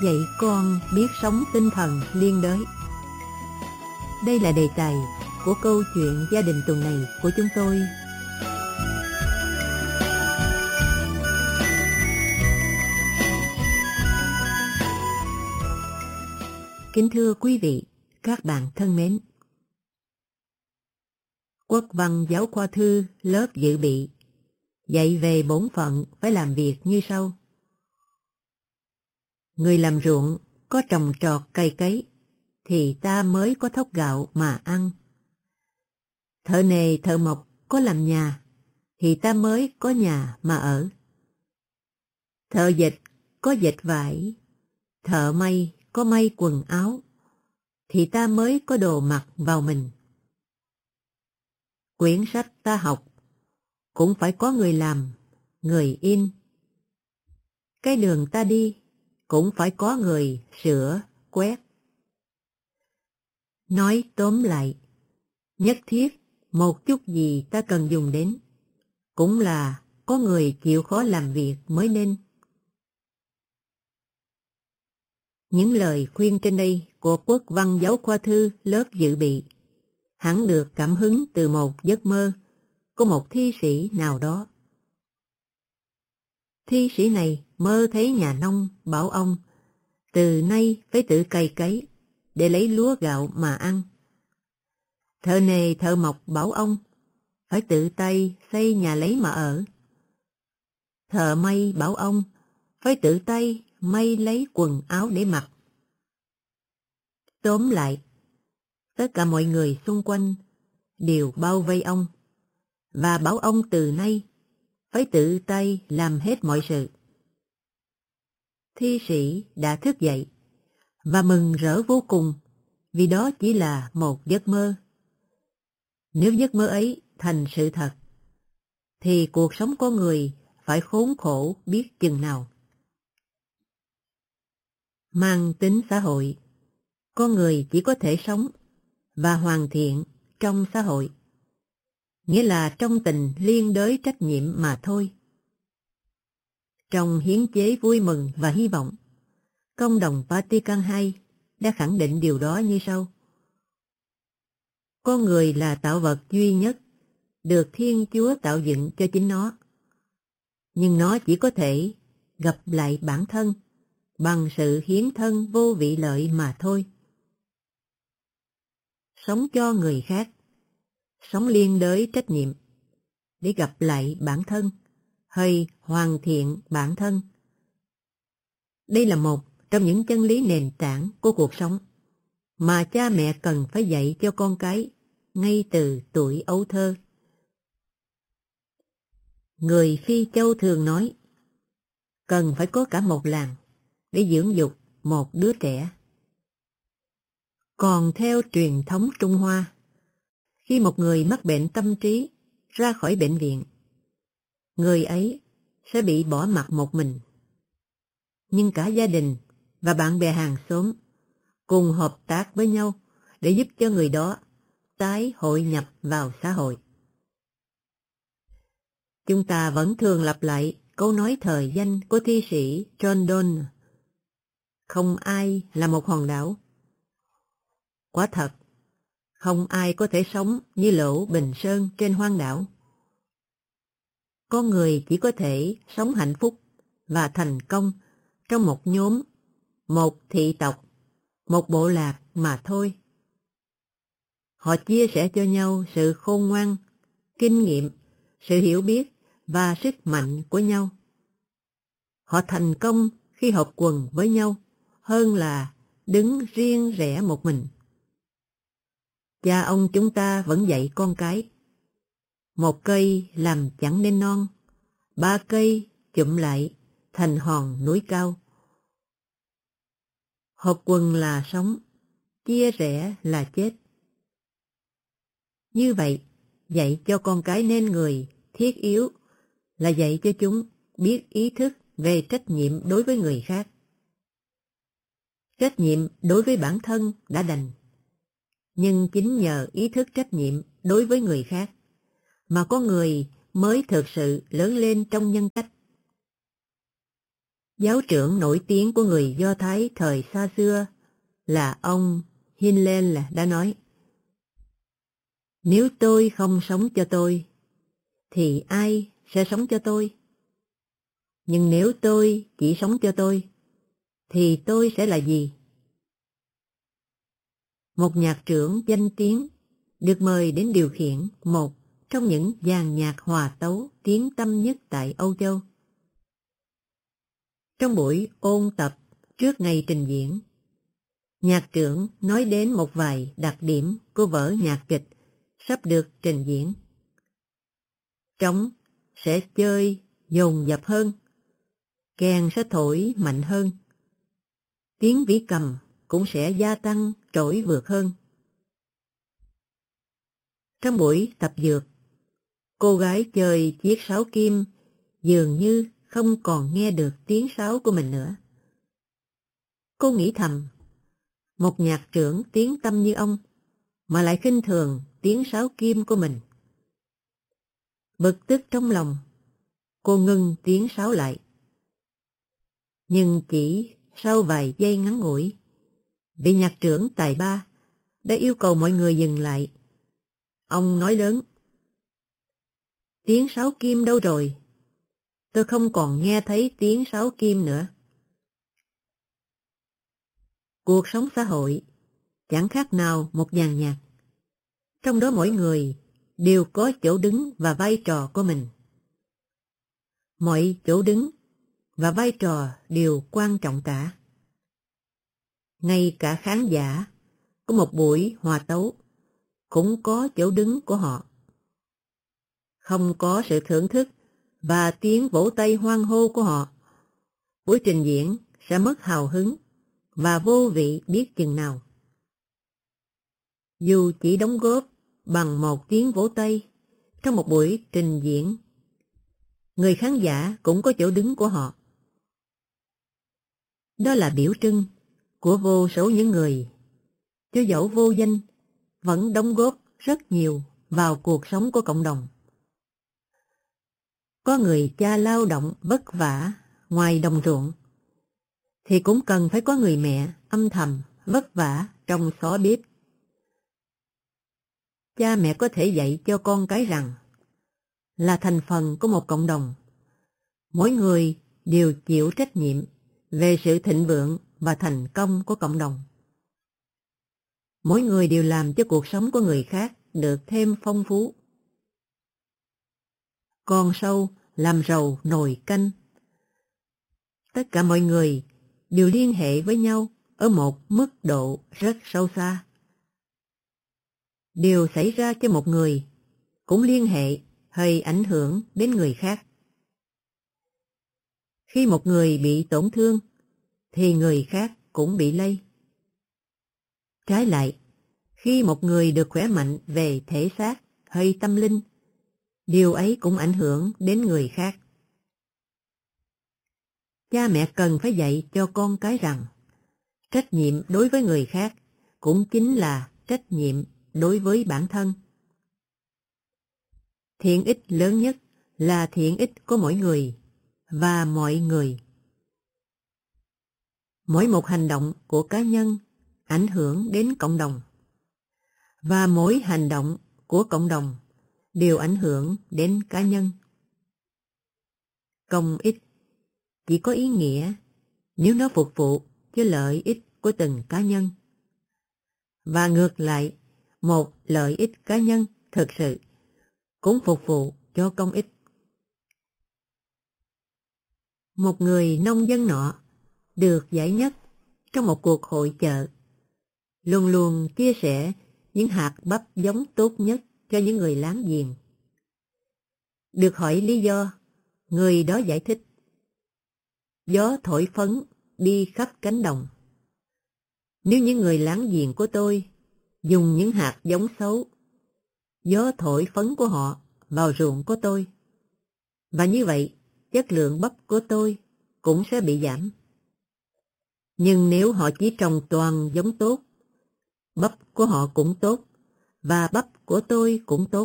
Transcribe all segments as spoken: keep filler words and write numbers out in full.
dạy con biết sống tinh thần liên đới. Đây là đề tài của câu chuyện gia đình tuần này của chúng tôi. Kính thưa quý vị, các bạn thân mến. Quốc văn giáo khoa thư lớp dự bị dạy về bổn phận phải làm việc như sau. Người làm ruộng có trồng trọt cày cấy thì ta mới có thóc gạo mà ăn. Thợ nề thợ mộc có làm nhà thì ta mới có nhà mà ở. Thợ dệt có dệt vải, thợ may có may quần áo thì ta mới có đồ mặc vào mình. Quyển sách ta học cũng phải có người làm, người in. Cái đường ta đi cũng phải có người sửa, quét. Nói tóm lại, nhất thiết một chút gì ta cần dùng đến, cũng là có người chịu khó làm việc mới nên. Những lời khuyên trên đây của Quốc văn giáo khoa thư lớp dự bị hẳn được cảm hứng từ một giấc mơ của một thi sĩ nào đó. Thi sĩ này mơ thấy nhà nông bảo ông từ nay phải tự cày cấy để lấy lúa gạo mà ăn. Thợ nề thợ mộc bảo ông phải tự tay xây nhà lấy mà ở. Thợ may bảo ông phải tự tay may lấy quần áo để mặc. Tóm lại, tất cả mọi người xung quanh đều bao vây ông và bảo ông từ nay phải tự tay làm hết mọi sự. Thi sĩ đã thức dậy và mừng rỡ vô cùng vì đó chỉ là một giấc mơ. Nếu giấc mơ ấy thành sự thật, thì cuộc sống con người phải khốn khổ biết chừng nào. Mang tính xã hội, con người chỉ có thể sống và hoàn thiện trong xã hội, nghĩa là trong tình liên đới trách nhiệm mà thôi. Trong hiến chế vui mừng và hy vọng, Công đồng Vatican hai đã khẳng định điều đó như sau. Con người là tạo vật duy nhất được Thiên Chúa tạo dựng cho chính nó, nhưng nó chỉ có thể gặp lại bản thân bằng sự hiến thân vô vị lợi mà thôi. Sống cho người khác, sống liên đới trách nhiệm để gặp lại bản thân hay hoàn thiện bản thân. Đây là một trong những chân lý nền tảng của cuộc sống mà cha mẹ cần phải dạy cho con cái ngay từ tuổi ấu thơ. Người Phi Châu thường nói, cần phải có cả một làng để dưỡng dục một đứa trẻ. Còn theo truyền thống Trung Hoa, khi một người mắc bệnh tâm trí ra khỏi bệnh viện, người ấy sẽ bị bỏ mặc một mình. Nhưng cả gia đình và bạn bè hàng xóm cùng hợp tác với nhau để giúp cho người đó tái hội nhập vào xã hội. Chúng ta vẫn thường lặp lại câu nói thời danh của thi sĩ John Donne: không ai là một hòn đảo. Quả thật, không ai có thể sống như Lỗ Bình Sơn trên hoang đảo. Con người chỉ có thể sống hạnh phúc và thành công trong một nhóm, một thị tộc, một bộ lạc mà thôi. Họ chia sẻ cho nhau sự khôn ngoan, kinh nghiệm, sự hiểu biết và sức mạnh của nhau. Họ thành công khi hợp quần với nhau hơn là đứng riêng rẽ một mình. Cha ông chúng ta vẫn dạy con cái: một cây làm chẳng nên non, ba cây chụm lại thành hòn núi cao. Hợp quần là sống, chia rẽ là chết. Như vậy, dạy cho con cái nên người thiết yếu là dạy cho chúng biết ý thức về trách nhiệm đối với người khác. Trách nhiệm đối với bản thân đã đành, nhưng chính nhờ ý thức trách nhiệm đối với người khác mà con người mới thực sự lớn lên trong nhân cách. Giáo trưởng nổi tiếng của người Do Thái thời xa xưa là ông Hillel đã nói: nếu tôi không sống cho tôi, thì ai sẽ sống cho tôi? Nhưng nếu tôi chỉ sống cho tôi, thì tôi sẽ là gì? Một nhạc trưởng danh tiếng được mời đến điều khiển một trong những dàn nhạc hòa tấu tiếng tăm nhất tại Âu Châu. Trong buổi ôn tập trước ngày trình diễn, nhạc trưởng nói đến một vài đặc điểm của vở nhạc kịch sắp được trình diễn. Trống sẽ chơi dồn dập hơn, kèn sẽ thổi mạnh hơn, tiếng vĩ cầm cũng sẽ gia tăng trỗi vượt hơn. Trong buổi tập dượt, cô gái chơi chiếc sáo kim dường như không còn nghe được tiếng sáo của mình nữa. Cô nghĩ thầm, một nhạc trưởng tiếng tăm như ông mà lại khinh thường tiếng sáo kim của mình. Bực tức trong lòng, cô ngưng tiếng sáo lại. Nhưng chỉ sau vài giây ngắn ngủi, vị nhạc trưởng tài ba đã yêu cầu mọi người dừng lại. Ông nói lớn: tiếng sáo kim đâu rồi? Tôi không còn nghe thấy tiếng sáo kim nữa. Cuộc sống xã hội chẳng khác nào một dàn nhạc, trong đó mỗi người đều có chỗ đứng và vai trò của mình. Mọi chỗ đứng và vai trò đều quan trọng cả. Ngay cả khán giả của một buổi hòa tấu cũng có chỗ đứng của họ. Không có sự thưởng thức và tiếng vỗ tay hoan hô của họ, buổi trình diễn sẽ mất hào hứng và vô vị biết chừng nào. Dù chỉ đóng góp bằng một tiếng vỗ tay trong một buổi trình diễn, người khán giả cũng có chỗ đứng của họ. Đó là biểu trưng của vô số những người, cho dẫu vô danh, vẫn đóng góp rất nhiều vào cuộc sống của cộng đồng. Có người cha lao động vất vả ngoài đồng ruộng, thì cũng cần phải có người mẹ âm thầm vất vả trong xó bếp. Cha mẹ có thể dạy cho con cái rằng là thành phần của một cộng đồng, mỗi người đều chịu trách nhiệm về sự thịnh vượng và thành công của cộng đồng. Mỗi người đều làm cho cuộc sống của người khác được thêm phong phú. Con sâu làm rầu nồi canh. Tất cả mọi người đều liên hệ với nhau ở một mức độ rất sâu xa. Điều xảy ra cho một người cũng liên hệ hay ảnh hưởng đến người khác. Khi một người bị tổn thương, thì người khác cũng bị lây. Trái lại, khi một người được khỏe mạnh về thể xác hay tâm linh, điều ấy cũng ảnh hưởng đến người khác. Cha mẹ cần phải dạy cho con cái rằng trách nhiệm đối với người khác cũng chính là trách nhiệm đối với bản thân. Thiện ích lớn nhất là thiện ích của mỗi người và mọi người. Mỗi một hành động của cá nhân ảnh hưởng đến cộng đồng, và mỗi hành động của cộng đồng đều ảnh hưởng đến cá nhân. Công ích chỉ có ý nghĩa nếu nó phục vụ cho lợi ích của từng cá nhân. Và ngược lại, một lợi ích cá nhân thực sự cũng phục vụ cho công ích. Một người nông dân nọ được giải nhất trong một cuộc hội chợ, luôn luôn chia sẻ những hạt bắp giống tốt nhất cho những người láng giềng. Được hỏi lý do, người đó giải thích: gió thổi phấn đi khắp cánh đồng. Nếu những người láng giềng của tôi dùng những hạt giống xấu, gió thổi phấn của họ vào ruộng của tôi, và như vậy chất lượng bắp của tôi cũng sẽ bị giảm. Nhưng nếu họ chỉ trồng toàn giống tốt, bắp của họ cũng tốt, và bắp của tôi cũng tốt.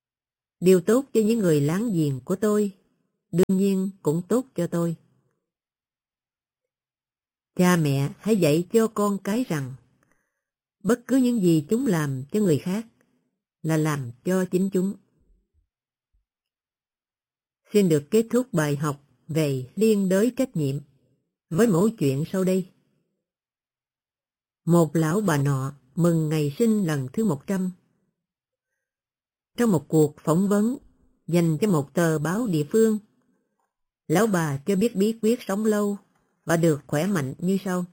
Điều tốt cho những người láng giềng của tôi, đương nhiên cũng tốt cho tôi. Cha mẹ hãy dạy cho con cái rằng bất cứ những gì chúng làm cho người khác là làm cho chính chúng. Xin được kết thúc bài học về liên đới trách nhiệm với mẫu chuyện sau đây. Một lão bà nọ mừng ngày sinh lần thứ một trăm. Trong một cuộc phỏng vấn dành cho một tờ báo địa phương, lão bà cho biết bí quyết sống lâu và được khỏe mạnh như sau.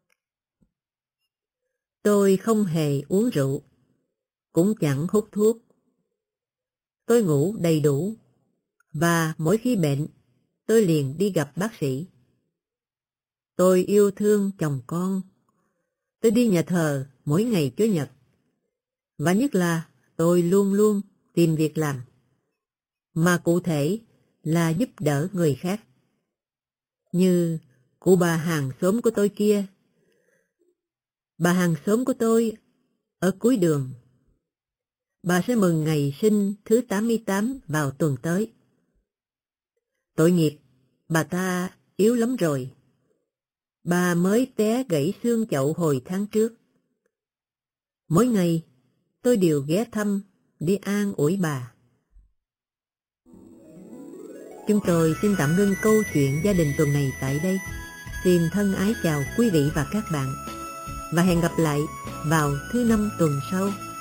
Tôi không hề uống rượu, cũng chẳng hút thuốc. Tôi ngủ đầy đủ, và mỗi khi bệnh, tôi liền đi gặp bác sĩ. Tôi yêu thương chồng con. Tôi đi nhà thờ mỗi ngày Chủ nhật. Và nhất là tôi luôn luôn tìm việc làm, mà cụ thể là giúp đỡ người khác. Như cụ bà hàng xóm của tôi kia. Bà hàng xóm của tôi ở cuối đường. Bà sẽ mừng ngày sinh thứ tám mươi tám vào tuần tới. Tội nghiệp, bà ta yếu lắm rồi. Bà mới té gãy xương chậu hồi tháng trước. Mỗi ngày tôi đều ghé thăm đi an ủi bà. Chúng tôi xin tạm ngưng câu chuyện gia đình tuần này tại đây. Xin thân ái chào quý vị và các bạn, và hẹn gặp lại vào thứ năm tuần sau.